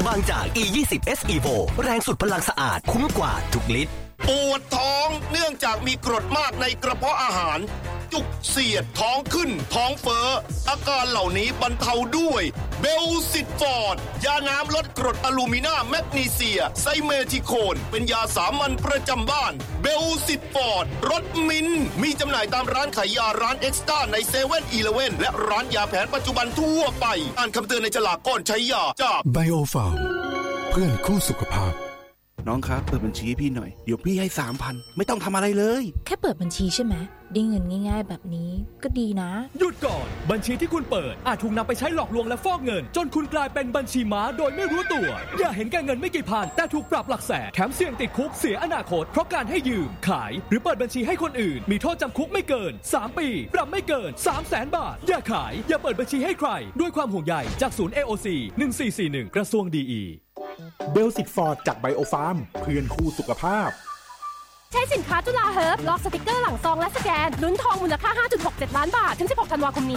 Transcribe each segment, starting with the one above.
บางจาก E20 S Evo แรงสุดพลังสะอาดคุ้มกว่าทุกลิตรปวดท้องเนื่องจากมีกรดมากในกระเพาะอาหารจุกเสียดท้องขึ้นท้องเฟ้ออาการเหล่านี้บรรเทาด้วยเบลซิตฟอร์ดยาน้ำลดกรดอะลูมินาแมกนีเซียไซเมทิโคนเป็นยาสามัญประจำบ้านเบลซิตฟอร์ดรสมิ้นมีจำหน่ายตามร้านขายยาร้านเอ็กซ์ต้าใน7-Eleven และร้านยาแผนปัจจุบันทั่วไปอ่านคำเตือนในฉลากก่อนใช้ยาจากไบโอฟาร์มเพื่อนคู่สุขภาพน้องครับเปิดบัญชีให้พี่หน่อยเดี๋ยวพี่ให้ 3,000 ไม่ต้องทำอะไรเลยแค่เปิดบัญชีใช่ไหมได้เงินง่ายๆแบบนี้ก็ดีนะหยุดก่อนบัญชีที่คุณเปิดอาจถูกนำไปใช้หลอกลวงและฟอกเงินจนคุณกลายเป็นบัญชีม้าโดยไม่รู้ตัวอย่าเห็นแก่เงินไม่กี่พันแต่ถูกปรับหลักแสนแถมเสี่ยงติดคุกเสียอนาคตเพราะการให้ยืมขายหรือเปิดบัญชีให้คนอื่นมีโทษจำคุกไม่เกิน3 ปีปรับไม่เกิน 300,000 บาทอย่าขายอย่าเปิดบัญชีให้ใครด้วยความห่วงใยจากศูนย์ AOC 1441กระทรวงดีเบลซิตฟอร์ดจากไบโอฟาร์มเพื่อนคู่สุขภาพใช้สินค้าจุฬาเฮิร์บลอกสติกเกอร์หลังซองและสแกนลุ้นทองมูลค่า 5.67 ล้านบาทถึง16 ธันวาคมนี้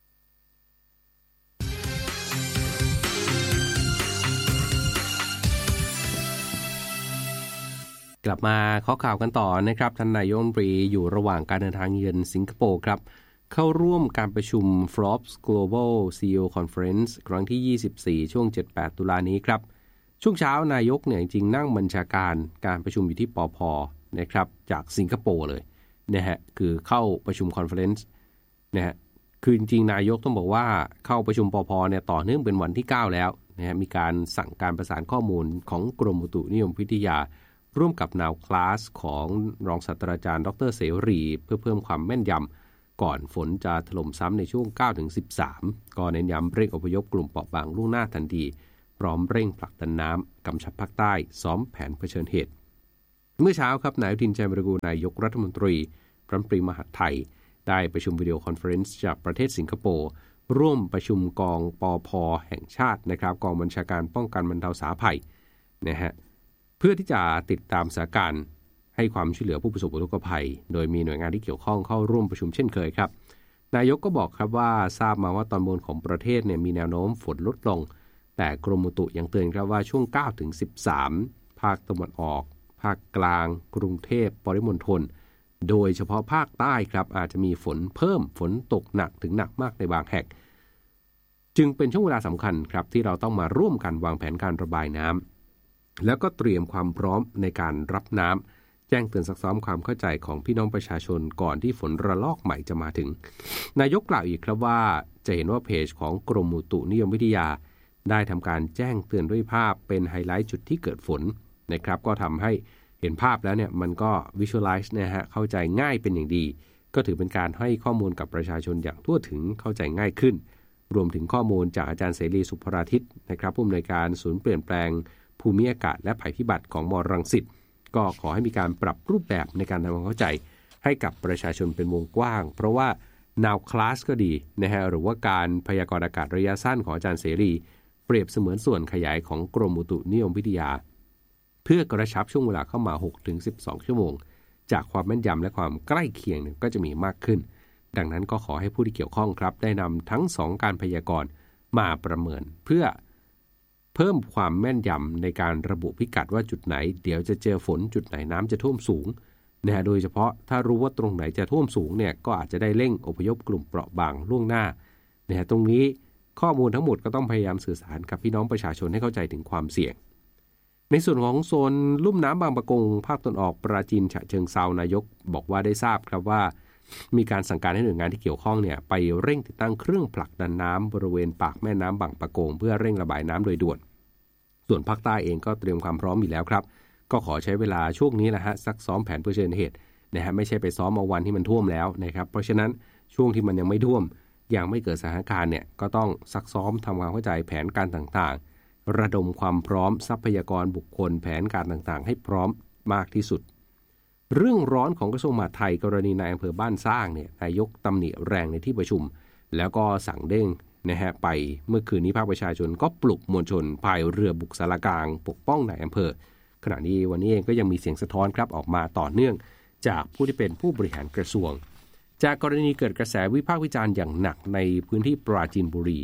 กลับมาข้อข่าวกันต่อนะครับท่านนายกรัฐมนตรีอยู่ระหว่างการเดินทางเยือนสิงคโปร์ครับเข้าร่วมการประชุม Forbes Global CEO Conference ครั้งที่24ช่วง 7-8 ตุลานี้ครับช่วงเช้านายกเนี่ยจริงนั่งบัญชาการประชุมอยู่ที่ปภ.นะครับจากสิงคโปร์เลยนะฮะคือเข้าประชุมคอนเฟอเรนซ์นะฮะคือจริงนายกต้องบอกว่าเข้าประชุมปภ.เนี่ยต่อเนื่องเป็นวันที่9แล้วนะฮะมีการสั่งการประสานข้อมูลของกรมอุตุนิยมวิทยาร่วมกับนาวคลาสของรองศาสตราจารย์ดร.เสรีเพื่อเพิ่มความแม่นยำก่อนฝนจะถล่มซ้ำในช่วง 9-13 ก็เน้นย้ำเร่งอพยพกลุ่มเปราะบางล่วงหน้าทันทีพร้อมเร่งผลักดันน้ำกำชับภาคใต้ซ้อมแผนเผชิญเหตุเมื่อเช้าครับนายอนุทิน ชาญวิรากูลนายกรัฐมนตรีรัฐมนตรีมหาดไทยได้ประชุมวิดีโอคอนเฟอเรนซ์จากประเทศสิงคโปร์ร่วมประชุมกองปภ.แห่งชาตินะครับกองบัญชาการป้องกันบรรเทาสาธารณภัยนะฮะเพื่อที่จะติดตามสถานการณ์ให้ความช่วยเหลือผู้ประสบอุทกภัยโดยมีหน่วยงานที่เกี่ยวข้องเข้าร่วมประชุมเช่นเคยครับนายกก็บอกครับว่าทราบมาว่าตอนบนของประเทศเนี่ยมีแนวโน้มฝนลดลงแต่กรมอุตุยังเตือนครับว่าช่วง 9-13 ภาคตะวันออกภาคกลางกรุงเทพปริมณฑลโดยเฉพาะภาคใต้ครับอาจจะมีฝนเพิ่มฝนตกหนักถึงหนักมากในบางแห่งจึงเป็นช่วงเวลาสำคัญครับที่เราต้องมาร่วมกันวางแผนการระบายน้ำแล้วก็เตรียมความพร้อมในการรับน้ำแจ้งเตือนซักซ้อมความเข้าใจของพี่น้องประชาชนก่อนที่ฝนระลอกใหม่จะมาถึงนายกกล่าวอีกครับว่าจะเห็นว่าเพจของกรมอุตุนิยมวิทยาได้ทำการแจ้งเตือนด้วยภาพเป็นไฮไลท์จุดที่เกิดฝนนะครับก็ทำให้เห็นภาพแล้วเนี่ยมันก็ visualize นะฮะเข้าใจง่ายเป็นอย่างดีก็ถือเป็นการให้ข้อมูลกับประชาชนอย่างทั่วถึงเข้าใจง่ายขึ้นรวมถึงข้อมูลจากอาจารย์เสรีสุภราทิตนะครับผู้อำนวยการศูนย์เปลี่ยนแปลงภูมิอากาศและภัยพิบัติของม.รังสิตก็ขอให้มีการปรับรูปแบบในการทำความเข้าใจให้กับประชาชนเป็นวงกว้างเพราะว่า Now Class ก็ดีนะฮะหรือว่าการพยากรณ์อากาศระยะสั้นของอาจารย์เสรีเปรียบเสมือนส่วนขยายของกรมอุตุนิยมวิทยาเพื่อกระชับช่วงเวลาเข้ามา 6-12 ชั่วโมงจากความแม่นยำและความใกล้เคียงก็จะมีมากขึ้นดังนั้นก็ขอให้ผู้ที่เกี่ยวข้องครับได้นำทั้ง2การพยากรณ์มาประเมินเพื่อเพิ่มความแม่นยำในการระบุพิกัดว่าจุดไหนเดี๋ยวจะเจอฝนจุดไหนน้ำจะท่วมสูงนะฮะโดยเฉพาะถ้ารู้ว่าตรงไหนจะท่วมสูงเนี่ยก็อาจจะได้เร่งอพยพกลุ่มเปราะบางล่วงหน้านะฮะตรงนี้ข้อมูลทั้งหมดก็ต้องพยายามสื่อสารกับพี่น้องประชาชนให้เข้าใจถึงความเสี่ยงในส่วนของโซนลุ่มน้ำบางปะกงภาคตะวันออกปราจีนฉะเชิงเทรานายกบอกว่าได้ทราบครับว่ามีการสั่งการให้หน่วยงานที่เกี่ยวข้องเนี่ยไปเร่งติดตั้งเครื่องผลักดันน้ำบริเวณปากแม่น้ำบางปะกงเพื่อเร่งระบายน้ำโดยด่วนส่วนภาคใต้เองก็เตรียมความพร้อมอยู่แล้วครับก็ขอใช้เวลาช่วงนี้นะฮะซักซ้อมแผนเผชิญเหตุนะฮะไม่ใช่ไปซ้อมเอาวันที่มันท่วมแล้วนะครับเพราะฉะนั้นช่วงที่มันยังไม่ท่วมยังไม่เกิดสถานการณ์เนี่ยก็ต้องซักซ้อมทำความเข้าใจแผนการต่างๆระดมความพร้อมทรัพยากรบุคคลแผนการต่างๆให้พร้อมมากที่สุดเรื่องร้อนของกระทรวงมหาดไทยกรณีนายอำเภอบ้านสร้างเนี่ยนายกตำหนิแรงในที่ประชุมแล้วก็สั่งเด้งนะฮะไปเมื่อคืนนี้ภาคประชาชนก็ปลุกมวลชนพายเรือบุกศาลากลางปกป้องนายอำเภอขณะนี้วันนี้เองก็ยังมีเสียงสะท้อนครับออกมาต่อเนื่องจากผู้ที่เป็นผู้บริหารกระทรวงจากกรณีเกิดกระแสวิพากษ์วิจารณ์อย่างหนักในพื้นที่ปราจีนบุรี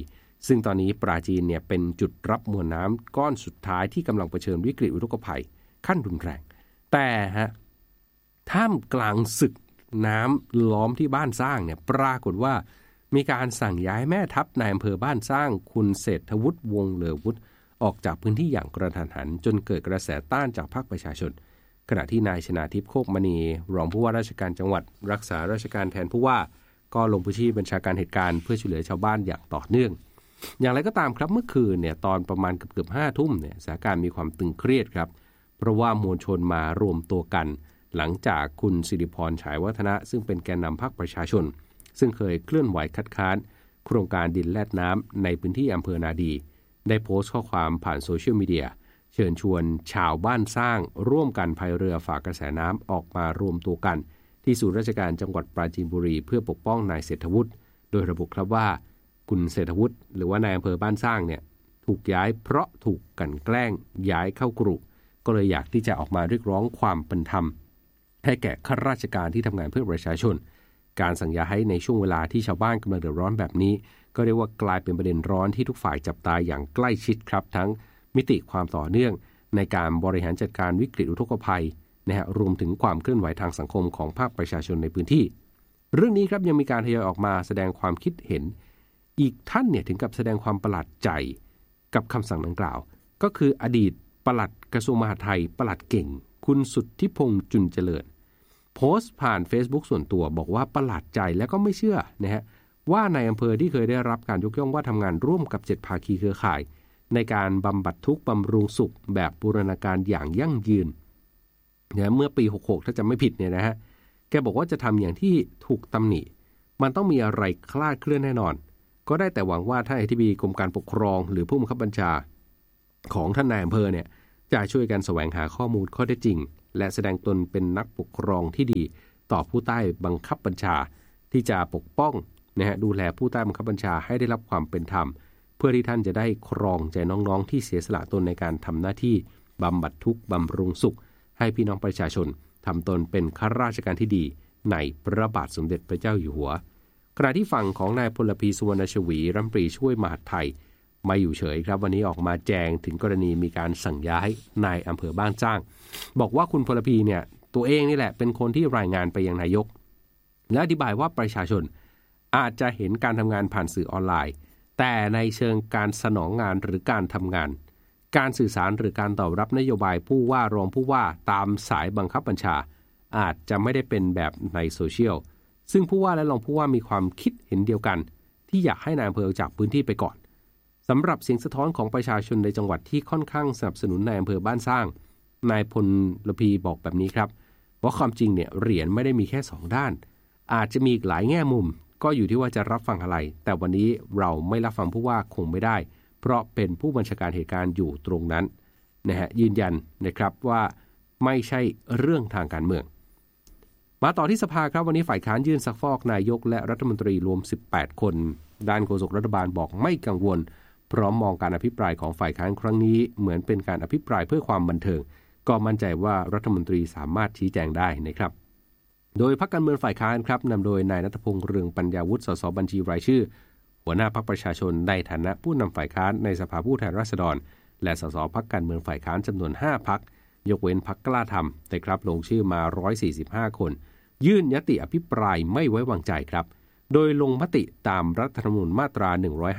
ซึ่งตอนนี้ปราจีนเนี่ยเป็นจุดรับมวลน้ำก้อนสุดท้ายที่กำลังเผชิญวิกฤตอุทกภัยขั้นรุนแรงแต่ท่ามกลางศึกน้ำล้อมที่บ้านสร้างเนี่ยปรากฏว่ามีการสั่งย้ายแม่ทัพนายอำเภอบ้านสร้างคุณเศรษฐวุฒิวงศ์เลอวุฒิออกจากพื้นที่อย่างกระทันหันจนเกิดกระแสต้านจากภาคประชาชนขณะที่นายชนาทิพย์โคกมณีรองผู้ว่าราชการจังหวัดรักษาราชการแทนผู้ว่าก็ลงพื้นที่บัญชาการเหตุการณ์เพื่อช่วยเหลือชาวบ้านอย่างต่อเนื่องอย่างไรก็ตามครับเมื่อคืนเนี่ยตอนประมาณเกือบ5 ทุ่มเนี่ยสถานการณ์มีความตึงเครียดครับเพราะว่ามวลชนมารวมตัวกันหลังจากคุณสิริพรฉายวัฒนะซึ่งเป็นแกนนำพรรคประชาชนซึ่งเคยเคลื่อนไหวคัดค้านโครงการดินแลดน้ำในพื้นที่อำเภอนาดีได้โพสต์ข้อความผ่านโซเชียลมีเดียเชิญชวนชาวบ้านสร้างร่วมกันพายเรือฝ่ากระแสน้ำออกมารวมตัวกันที่ศูนย์ราชการจังหวัดปราจีนบุรีเพื่อปกป้องนายเศรษฐวุฒิโดยระบุครับว่าคุณเศรษฐวุฒิหรือว่านายอำเภอบ้านสร้างเนี่ยถูกย้ายเพราะถูกกลั่นแกล้งย้ายเข้ากรุก็เลยอยากที่จะออกมาเรียกร้องความเป็นธรรมให้แก่ข้าราชการที่ทำงานเพื่อประชาชนการสั่งย้ายในช่วงเวลาที่ชาวบ้านกำลังเดือดร้อนแบบนี้ก็เรียกว่ากลายเป็นประเด็นร้อนที่ทุกฝ่ายจับตาอย่างใกล้ชิดครับทั้งมิติความต่อเนื่องในการบริหารจัดการวิกฤตอุทกภัยรวมถึงความเคลื่อนไหวทางสังคมของภาคประชาชนในพื้นที่เรื่องนี้ครับยังมีการทยอยออกมาแสดงความคิดเห็นอีกท่านเนี่ยถึงกับแสดงความประหลาดใจกับคำสั่งดังกล่าวก็คืออดีตปลัดกระทรวงมหาดไทยปลัดเก่งคุณสุทธิพงษ์จุนเจริญโพสต์ผ่าน Facebook ส่วนตัวบอกว่าประหลาดใจและก็ไม่เชื่อว่าในอำเภอที่เคยได้รับการยกย่องว่าทำงานร่วมกับ7ภาคีเครือข่ายในการบำบัดทุกข์บำรุงสุขแบบบูรณาการอย่างยั่งยืนเมื่อปี66ถ้าจำไม่ผิดแกบอกว่าจะทำอย่างที่ถูกตำหนิมันต้องมีอะไรคลาดเคลื่อนแน่นอนก็ได้แต่หวังว่าท่านอธิบดีกรมการปกครองหรือผู้บังคับบัญชาของท่านนายอำเภอเนี่ยจะช่วยกันแสวงหาข้อมูลข้อเท็จจริงและแสดงตนเป็นนักปกครองที่ดีต่อผู้ใต้บังคับบัญชาที่จะปกป้องดูแลผู้ใต้บังคับบัญชาให้ได้รับความเป็นธรรมเพื่อที่ท่านจะได้ครองใจน้องๆที่เสียสละตนในการทำหน้าที่บำบัดทุกข์บำรุงสุขให้พี่น้องประชาชนทำตนเป็นข้าราชการที่ดีในพระบาทสมเด็จพระเจ้าอยู่หัวขณะที่ฝั่งของนายพลพีสุวรรณชวีรัฐมนตรีช่วยมหาดไทยไม่อยู่เฉยครับวันนี้ออกมาแจงถึงกรณีมีการสั่งย้ายนายอำเภอบ้านสร้างบอกว่าคุณพลพีเนี่ยตัวเองนี่แหละเป็นคนที่รายงานไปยังนายกและอธิบายว่าประชาชนอาจจะเห็นการทำงานผ่านสื่อออนไลน์แต่ในเชิงการสนองงานหรือการทำงานการสื่อสารหรือการตอบรับนโยบายผู้ว่ารองผู้ว่าตามสายบังคับบัญชาอาจจะไม่ได้เป็นแบบในโซเชียลซึ่งผู้ว่าและรองผู้ว่ามีความคิดเห็นเดียวกันที่อยากให้นายอำเภอจากพื้นที่ไปก่อนสำหรับเสียงสะท้อนของประชาชนในจังหวัดที่ค่อนข้างสนับสนุนนายอำเภอบ้านสร้างนายพลพีบอกแบบนี้ครับว่าความจริงเนี่ยเหรียญไม่ได้มีแค่2ด้านอาจจะมีอีกหลายแง่มุมก็อยู่ที่ว่าจะรับฟังอะไรแต่วันนี้เราไม่รับฟังผู้ว่าคงไม่ได้เพราะเป็นผู้บัญชาการเหตุการณ์อยู่ตรงนั้นยืนยันนะครับว่าไม่ใช่เรื่องทางการเมืองมาต่อที่สภาครับวันนี้ฝ่ายค้านยื่นซักฟอกนายกและรัฐมนตรีรวม18คนด้านโฆษกรัฐบาลบอกไม่กังวลพร้อมมองการอภิปรายของฝ่ายค้านครั้งนี้เหมือนเป็นการอภิปรายเพื่อความบันเทิงก็มั่นใจว่ารัฐมนตรีสามารถชี้แจงได้นะครับโดยพรรคการเมืองฝ่ายค้านครับนำโดยนายณัฐพงษ์เรืองปัญญาวุฒิสสบัญชีรายชื่อหัวหน้าพรรคประชาชนในฐานะผู้นำฝ่ายค้านในสภาผู้แทนราษฎรและสสพรรคการเมืองฝ่ายค้านจำนวน5พรรคยกเว้นพรรคกล้าทำแต่ครับลงชื่อมา145คนยื่นยติอภิปรายไม่ไว้วางใจครับโดยลงมติตามรัฐธรรมนูญมาตรา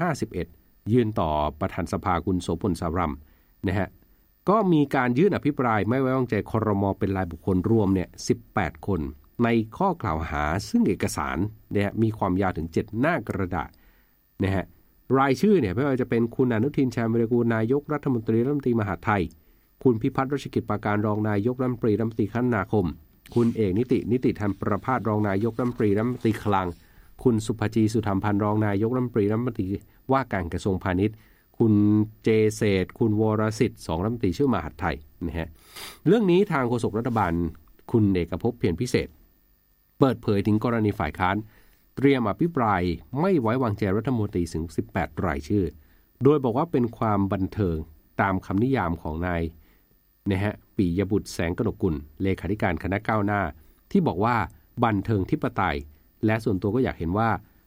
151ยื่นต่อประธานสภาคุณโสพลสารัมก็มีการยื่นอภิปรายไม่ไว้วางใจครม.เป็นรายบุคคลรวม18คนในข้อกล่าวหาซึ่งเอกสารมีความยาวถึง7หน้ากระดาษรายชื่อไม่ว่าจะเป็นคุณอนุทินชาญวิรากูลนายกรัฐมนตรีมหาดไทยคุณพิพัฒน์รัชกิจปราการรองนายกรัฐมนตรีคมนาคมคุณเอกนิติธรรมประภาสรองนายกรัฐมนตรีคลังคุณสุภจีสุธรรมพันธ์รองนายกรัฐมนตรีว่าการกระทรวงพาณิชย์คุณเจเศษคุณวรสิทธิ์2รัฐมนตรีช่วยมหาดไทยเรื่องนี้ทางโฆษกรัฐบาลคุณเอกภพเพียรพิเศษเปิดเผยถึงกรณีฝ่ายค้านเตรียมอภิปรายไม่ไว้วางใจรัฐมนตรีถึง18รายชื่อโดยบอกว่าเป็นความบันเทิงตามคำนิยามของนายปิยบุตรแสงกนกกุลเลขาธิการคณะก้าวหน้าที่บอกว่าบันเทิงธิปไตยและส่วนตัวก็อยากเห็นว่า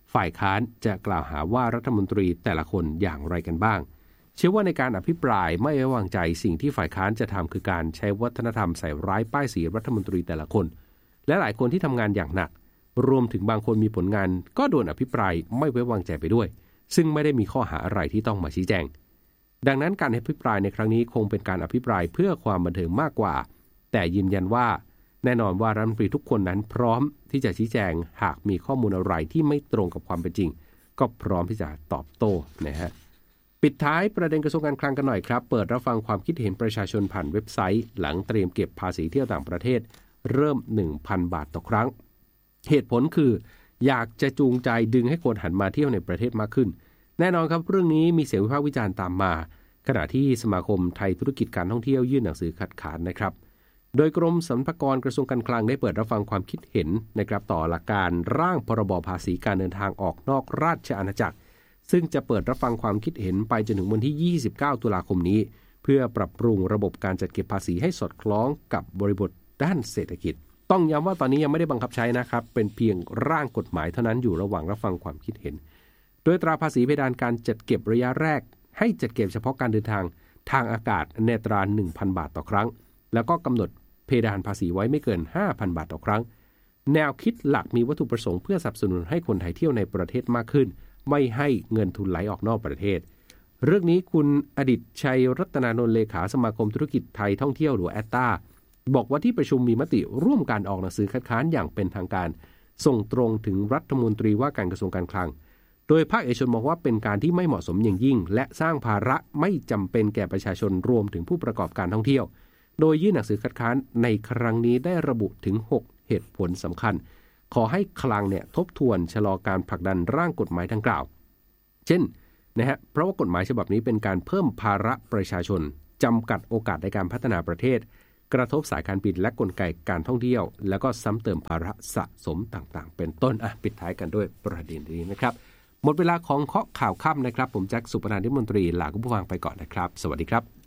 ฝ่ายค้านจะกล่าวหาว่ารัฐมนตรีแต่ละคนอย่างไรกันบ้างเชื่อว่าในการอภิปรายไม่ไว้วางใจสิ่งที่ฝ่ายค้านจะทำคือการใช้วัฒนธรรมใส่ร้ายป้ายสีรัฐมนตรีแต่ละคนและหลายคนที่ทำงานอย่างหนักรวมถึงบางคนมีผลงานก็โดนอภิปรายไม่ไว้วางใจไปด้วยซึ่งไม่ได้มีข้อหาอะไรที่ต้องมาชี้แจงดังนั้นการอภิปรายในครั้งนี้คงเป็นการอภิปรายเพื่อความบันเทิงมากกว่าแต่ยืนยันว่าแน่นอนว่ารัฐมนตรีทุกคนนั้นพร้อมที่จะชี้แจงหากมีข้อมูลอะไรที่ไม่ตรงกับความเป็นจริงก็พร้อมที่จะตอบโต้นะฮะปิดท้ายประเด็นกระทรวงการคลังกันหน่อยครับเปิดรับฟังความคิดเห็นประชาชนผ่านเว็บไซต์หลังเตรียมเก็บภาษีเที่ยวต่างประเทศเริ่ม 1,000 บาทต่อครั้งเหตุผลคืออยากจะจูงใจดึงให้คนหันมาเที่ยวในประเทศมากขึ้นแน่นอนครับเรื่องนี้มีเสียงวิพากษ์วิจารณ์ตามมาขณะที่สมาคมไทยธุรกิจการท่องเที่ยวยื่นหนังสือคัดค้านนะครับโดยกรมสรรพากรกระทรวงการคลังได้เปิดรับฟังความคิดเห็นนะครับต่อหลักการร่างพรบภาษีการเดินทางออกนอกราชอาณาจักรซึ่งจะเปิดรับฟังความคิดเห็นไปจนถึงวันที่29ตุลาคมนี้เพื่อปรับปรุงระบบการจัดเก็บภาษีให้สอดคล้องกับบริบทด้านเศรษฐกิจต้องย้ำว่าตอนนี้ยังไม่ได้บังคับใช้นะครับเป็นเพียงร่างกฎหมายเท่านั้นอยู่ระหว่างรับฟังความคิดเห็นโดยตราภาษีเพดานการจัดเก็บระยะแรกให้จัดเก็บเฉพาะการเดินทางทางอากาศในอัตรา 1,000 บาทต่อครั้งแล้วก็กำหนดเพดานภาษีไว้ไม่เกิน 5,000 บาทต่อครั้งแนวคิดหลักมีวัตถุประสงค์เพื่อสนับสนุนให้คนไทยเที่ยวในประเทศมากขึ้นไม่ให้เงินทุนไหลออกนอกประเทศเรื่องนี้คุณอดิษฐ์ชัยรัตนานนท์เลขาสมาคมธุรกิจไทยท่องเที่ยวหรือแอตตาบอกว่าที่ประชุมมีมติร่วมการออกหนังสือคัดค้านอย่างเป็นทางการส่งตรงถึงรัฐมนตรีว่าการกระทรวงการคลังโดยภาคเอกชนมองว่าเป็นการที่ไม่เหมาะสมอย่างยิ่งและสร้างภาระไม่จำเป็นแก่ประชาชนรวมถึงผู้ประกอบการท่องเที่ยวโดยยื่นหนังสือคัดค้านในครั้งนี้ได้ระบุถึง6เหตุผลสำคัญขอให้คลังทบทวนชะลอการผลักดันร่างกฎหมายดังกล่าวเช่นเพราะว่ากฎหมายฉบับนี้เป็นการเพิ่มภาระประชาชนจำกัดโอกาสในการพัฒนาประเทศกระทบสายการบินและกลไกการท่องเที่ยวแล้วก็ซ้ำเติมภาระสะสมต่างๆเป็นต้นปิดท้ายกันด้วยประเด็นนี้นะครับหมดเวลาของเคาะข่าวค่ำนะครับผมแจ็คสุพนันท์ นิมนตรีลาคุณผู้ฟังไปก่อนนะครับสวัสดีครับ